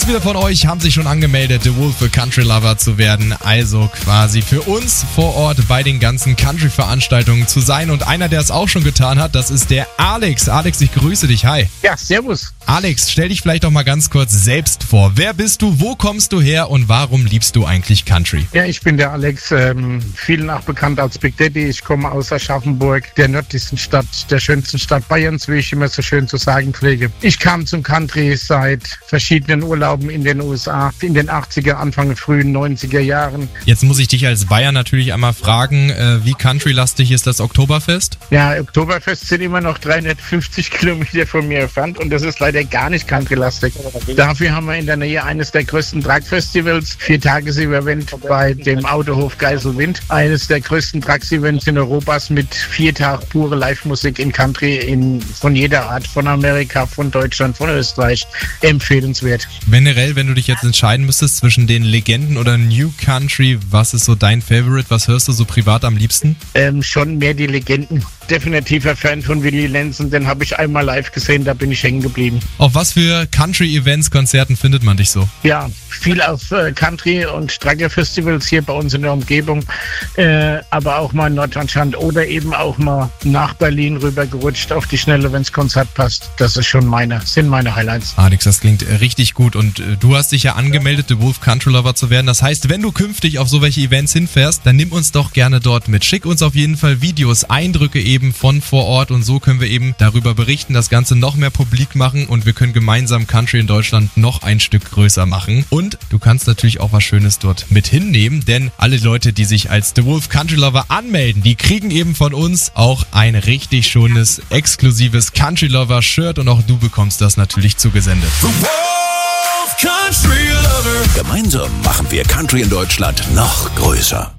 Ganz viele von euch haben sich schon angemeldet, The Wolf für Country Lover zu werden. Also quasi für uns vor Ort bei den ganzen Country-Veranstaltungen zu sein. Und einer, der es auch schon getan hat, das ist der Alex. Alex, ich grüße dich. Hi. Ja, servus. Alex, stell dich vielleicht doch mal ganz kurz selbst vor. Wer bist du, wo kommst du her und warum liebst du eigentlich Country? Ja, ich bin der Alex, vielen auch bekannt als Big Daddy. Ich komme aus Aschaffenburg, der nördlichsten Stadt, der schönsten Stadt Bayerns, wie ich immer so schön zu sagen pflege. Ich kam zum Country seit verschiedenen Urlauben in den USA, in den 80er, Anfang frühen 90er Jahren. Jetzt muss ich dich als Bayer natürlich einmal fragen, wie countrylastig ist das Oktoberfest? Ja, Oktoberfest sind immer noch 350 Kilometer von mir entfernt und das ist leider gar nicht countrylastig. Dafür haben wir in der Nähe eines der größten Truck-Festivals, 4-Tages-Event bei dem Autohof Geiselwind. Eines der größten Trucks-Events in Europas mit 4 Tagen pure Live-Musik in Country von jeder Art, von Amerika, von Deutschland, von Österreich. Empfehlenswert. Generell, wenn du dich jetzt entscheiden müsstest zwischen den Legenden oder New Country, was ist so dein Favorite? Was hörst du so privat am liebsten? Schon mehr die Legenden. Definitiver Fan von Willie Nelson, den habe ich einmal live gesehen, da bin ich hängen geblieben. Auf was für Country-Events, Konzerten findet man dich so? Ja, viel auf Country- und Trucker-Festivals hier bei uns in der Umgebung, aber auch mal in Norddeutschland oder eben auch mal nach Berlin rübergerutscht auf die Schnelle, wenn das Konzert passt. Das ist schon sind meine Highlights. Alex, das klingt richtig gut und du hast dich ja angemeldet, The Wolf Country Lover zu werden. Das heißt, wenn du künftig auf so welche Events hinfährst, dann nimm uns doch gerne dort mit. Schick uns auf jeden Fall Videos, Eindrücke eben von vor Ort und so können wir eben darüber berichten, das Ganze noch mehr publik machen und wir können gemeinsam Country in Deutschland noch ein Stück größer machen. Und du kannst natürlich auch was Schönes dort mit hinnehmen, denn alle Leute, die sich als The Wolf Country Lover anmelden, die kriegen eben von uns auch ein richtig schönes, exklusives Country Lover Shirt und auch du bekommst das natürlich zugesendet. The Wolf Country Lover. Gemeinsam machen wir Country in Deutschland noch größer.